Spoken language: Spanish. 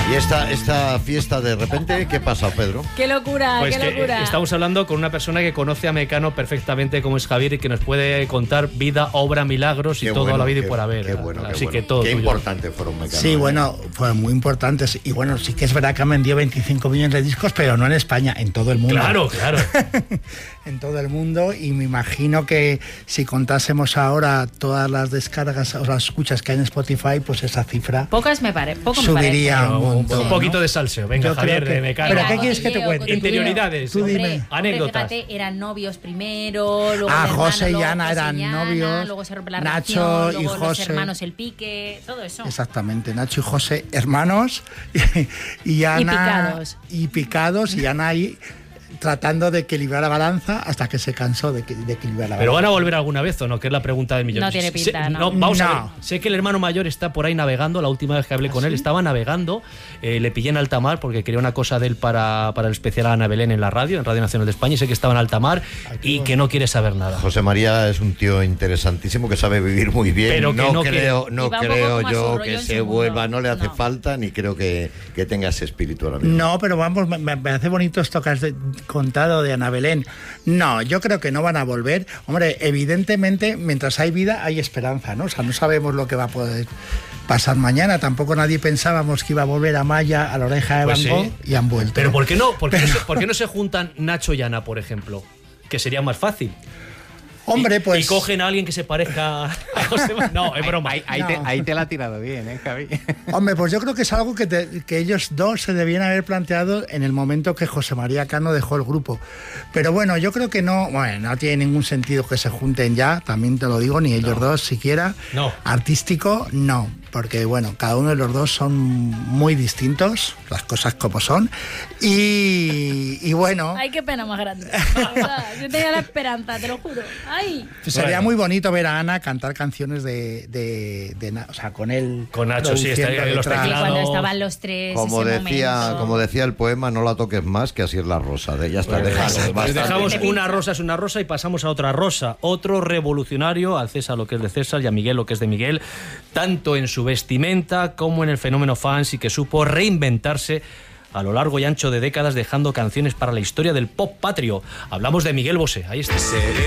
Y esta fiesta de repente, ¿qué pasa, Pedro? ¡Qué locura, Pues qué locura! Estamos hablando con una persona que conoce a Mecano perfectamente, como es Javier, y que nos puede contar vida, obra, milagros y Qué todo bueno, a la vida qué, y por haber. Qué bueno, Así qué bueno. que todo Qué tuyo. importante fueron Mecano. Sí, bueno, fueron muy importantes. Y bueno, sí que es verdad que han vendido 25 millones de discos, pero no en España, en todo el mundo. Claro. En todo el mundo, y me imagino que si contásemos ahora todas las descargas o las escuchas que hay en Spotify, pues esa cifra Pocas me parece. subiría un montón. Un poquito de salseo. Venga, Yo Javier, creo que- de Mecano. ¿Pero qué quieres que te cuente? Interioridades. Tú dime. Hombre, Anécdotas. fíjate, eran novios primero, luego Ah, el hermano, José y luego Ana José eran y Ana, novios, luego se rompe la Nacho relación, y luego los José. hermanos el pique, todo eso. Exactamente, Nacho y José, hermanos, y Ana... picados. Y Ana ahí tratando de equilibrar la balanza hasta que se cansó de equilibrar la ¿Pero balanza. van a volver alguna vez o no? Que es la pregunta del millón. No tiene pinta, ¿no? Vamos a No. ver. Sé que el hermano mayor está por ahí navegando. La última vez que hablé con él estaba navegando. Le pillé en alta mar porque quería una cosa de él para el especial a Ana Belén en Radio Nacional de España. Y sé que estaba en alta mar y que no quiere saber nada. José María es un tío interesantísimo que sabe vivir muy bien. Pero que no creo Y va un poco creo como a su yo rollo que en se su mundo. vuelva, no le hace No. falta, ni creo que tenga ese espíritu ahora mismo. No, pero vamos, me parece bonito esto que has contado de Ana Belén. No, yo creo que no van a volver. Hombre, evidentemente, mientras hay vida, hay esperanza, ¿no? O sea, no sabemos lo que va a poder pasar mañana. Tampoco nadie pensábamos que iba a volver Amaya a la oreja de Pues Van Gogh, sí. y han vuelto. Pero ¿por qué no? ¿Por qué no se juntan Nacho y Ana, por ejemplo? Que sería más fácil. Hombre, pues... Y cogen a alguien que se parezca a José. No, es broma. Ahí te la ha tirado bien, Javi. Hombre, pues yo creo que es algo que ellos dos se debían haber planteado en el momento que José María Cano dejó el grupo. Pero bueno, yo creo que no tiene ningún sentido que se junten ya, también te lo digo, ni ellos dos siquiera. No. Artístico, no, porque bueno, cada uno de los dos son muy distintos, las cosas como son. Y bueno... Ay, qué pena más grande. De verdad, yo tenía la esperanza, te lo juro. Ay. Sería muy bonito ver a Ana cantar canciones o sea, con él. Con Nacho, sí, estaría en los detrás. Sí, teclados. cuando estaban los tres, Como ese decía momento. el poema, no la toques más, que así es la rosa. Ya está, déjalo, Pues bastante. dejamos una rosa es una rosa y pasamos a otra rosa. Otro revolucionario, al César lo que es de César y a Miguel lo que es de Miguel, tanto en su vestimenta como en el fenómeno fans, y que supo reinventarse a lo largo y ancho de décadas, dejando canciones para la historia del pop patrio. Hablamos de Miguel Bosé. Ahí está.